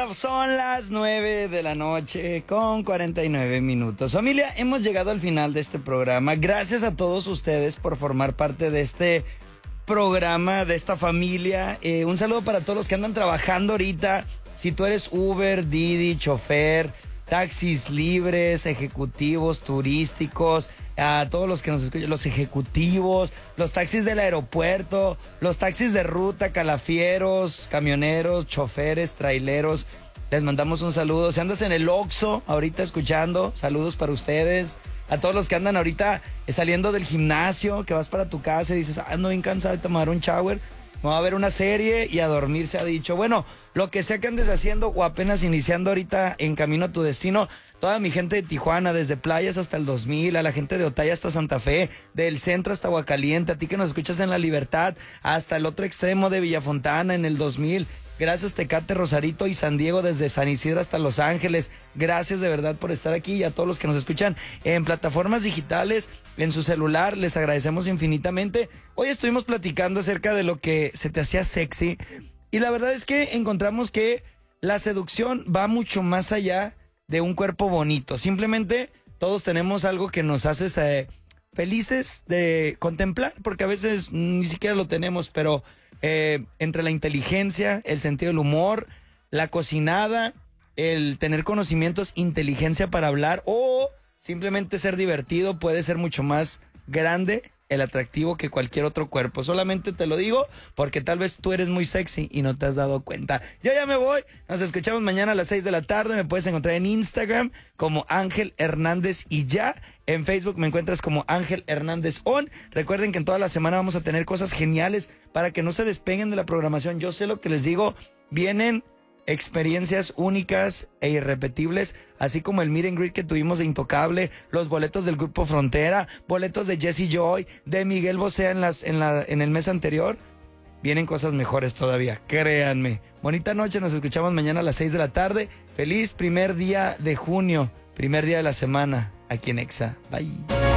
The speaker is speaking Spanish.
son las 9 de la noche con 49 minutos. Familia, hemos llegado al final de este programa. Gracias a todos ustedes por formar parte de este programa, de esta familia. Un saludo para todos los que andan trabajando ahorita. Si tú eres Uber, Didi, chofer, taxis libres, ejecutivos, turísticos, a todos los que nos escuchan, los ejecutivos, los taxis del aeropuerto, los taxis de ruta, calafieros, camioneros, choferes, traileros, les mandamos un saludo. Si andas en el Oxxo ahorita escuchando, saludos para ustedes. A todos los que andan ahorita saliendo del gimnasio, que vas para tu casa y dices, ando bien cansado de tomar un shower, me voy a ver una serie y a dormir, se ha dicho. Bueno, lo que sea que andes haciendo o apenas iniciando ahorita en camino a tu destino, toda mi gente de Tijuana, desde Playas hasta el 2000, a la gente de Otaya hasta Santa Fe, del centro hasta Aguacaliente, a ti que nos escuchas en La Libertad, hasta el otro extremo de Villafontana en el 2000. Gracias Tecate, Rosarito y San Diego, desde San Isidro hasta Los Ángeles. Gracias de verdad por estar aquí, y a todos los que nos escuchan en plataformas digitales, en su celular, les agradecemos infinitamente. Hoy estuvimos platicando acerca de lo que se te hacía sexy, y la verdad es que encontramos que la seducción va mucho más allá de un cuerpo bonito. Simplemente todos tenemos algo que nos hace felices de contemplar, porque a veces ni siquiera lo tenemos, pero entre la inteligencia, el sentido del humor, la cocinada, el tener conocimientos, inteligencia para hablar o simplemente ser divertido, puede ser mucho más grande el atractivo que cualquier otro cuerpo. Solamente te lo digo porque tal vez tú eres muy sexy y no te has dado cuenta. Yo ya me voy, nos escuchamos mañana a las 6 de la tarde. Me puedes encontrar en Instagram como Ángel Hernández y ya. En Facebook me encuentras como Ángel Hernández On. Recuerden que en toda la semana vamos a tener cosas geniales para que no se despeguen de la programación. Yo sé lo que les digo, vienen experiencias únicas e irrepetibles, así como el meet and greet que tuvimos de Intocable, los boletos del Grupo Frontera, boletos de Jesse Joy, de Miguel Bosé en el mes anterior. Vienen cosas mejores todavía, créanme. Bonita noche, nos escuchamos mañana a las 6 de la tarde. Feliz primer día de junio, primer día de la semana, aquí en Exa. Bye.